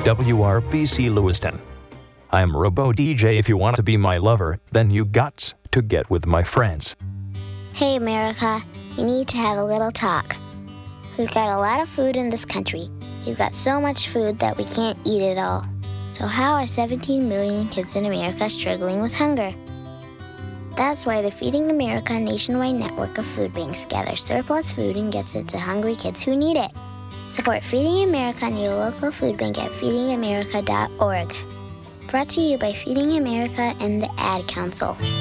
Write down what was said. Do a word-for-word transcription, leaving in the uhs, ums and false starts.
W R B C Lewiston. I'm Robo D J. If you want to be my lover, then you gots to get with my friends. Hey, America, we need to have a little talk. We've got a lot of food in this country. We've got so much food that we can't eat it all. So how are seventeen million kids in America struggling with hunger? That's why the Feeding America nationwide network of food banks gathers surplus food and gets it to hungry kids who need it. Support Feeding America and your local food bank at feeding america dot org. Brought to you by Feeding America and the Ad Council.